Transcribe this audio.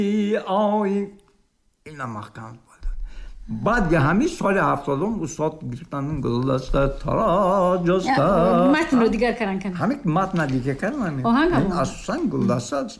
آی اینا محکم بعد همین سال 70 استاد گرفتن گلدسته تارا جسته متن رو دیگر کردن همین متن دیگه کردن آهنگ این اساسا گلدسته